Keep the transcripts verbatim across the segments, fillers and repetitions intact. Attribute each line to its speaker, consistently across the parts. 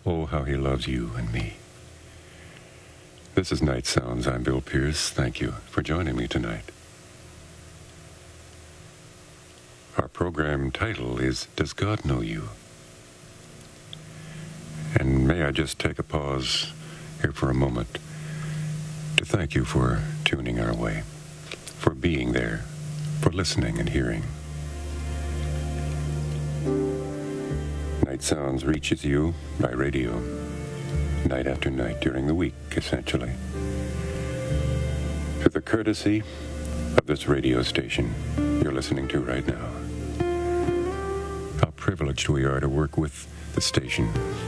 Speaker 1: Oh, how he loves you and me. This is Night Sounds. I'm Bill Pierce. Thank you for joining me tonight. Our program title is Does God Know You? And may I just take a pause here for a moment to thank you for tuning our way, for being there, for listening and hearing. Night Sounds reaches you by radio, night after night during the week, essentially. Through the courtesy of this radio station you're listening to right now. How privileged we are to work with the station.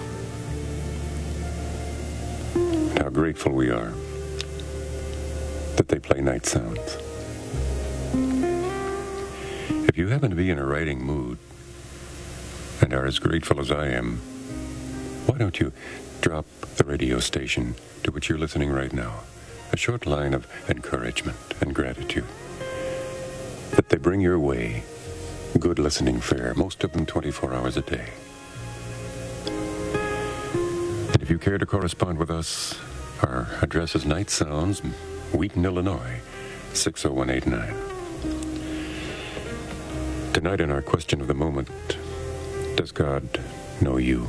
Speaker 1: How grateful we are that they play Night Sounds. If you happen to be in a writing mood and are as grateful as I am, why don't you drop the radio station to which you're listening right now a short line of encouragement and gratitude that they bring your way good listening fare, most of them twenty-four hours a day. And if you care to correspond with us, our address is Night Sounds, Wheaton, Illinois, six oh one eight nine. Tonight in our question of the moment, does God know you?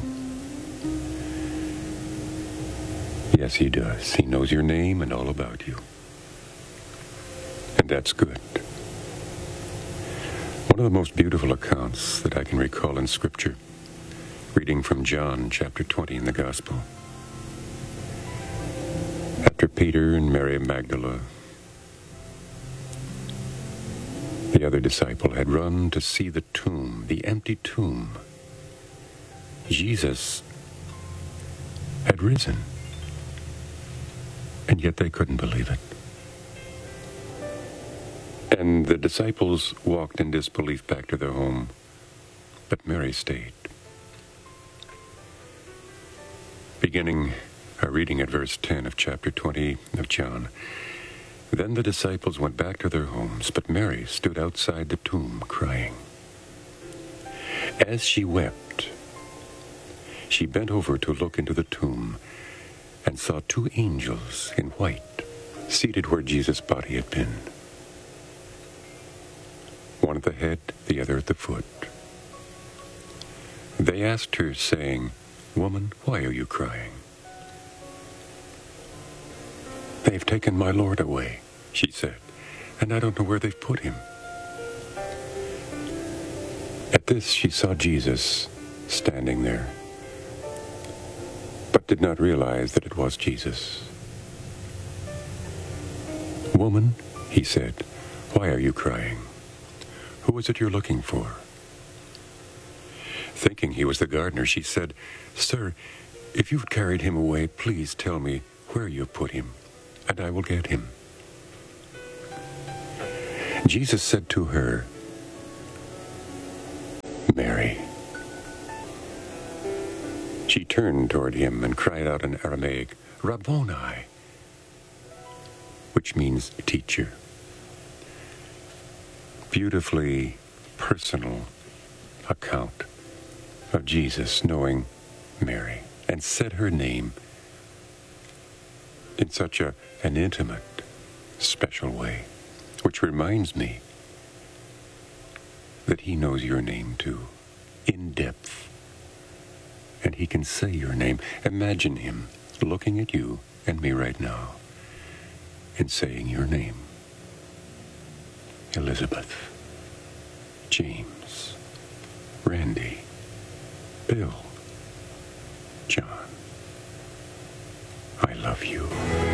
Speaker 1: Yes, he does. He knows your name and all about you. And that's good. One of the most beautiful accounts that I can recall in Scripture, reading from John chapter twenty in the Gospel. After Peter and Mary Magdalene, the other disciple, had run to see the tomb, the empty tomb, Jesus had risen, and yet they couldn't believe it. And the disciples walked in disbelief back to their home, but Mary stayed. Beginning our reading at verse ten of chapter twenty of John. Then the disciples went back to their homes, but Mary stood outside the tomb crying. As she wept, she bent over to look into the tomb and saw two angels in white seated where Jesus' body had been. One at the head, the other at the foot. They asked her, saying, "Woman, why are you crying?" "They've taken my Lord away," she said, "and I don't know where they've put him." At this she saw Jesus standing there, but did not realize that it was Jesus. "Woman," he said, "why are you crying? Who is it you're looking for?" Thinking he was the gardener, she said, "Sir, if you've carried him away, please tell me where you've put him, and I will get him." Jesus said to her, "Mary." She turned toward him and cried out in Aramaic, "Rabboni," which means teacher. Beautifully personal account of Jesus knowing Mary, and said her name in such a, an intimate, special way, which reminds me that he knows your name too, in depth. And he can say your name. Imagine him looking at you and me right now and saying your name. Elizabeth, James, Randy, Bill, John, I love you.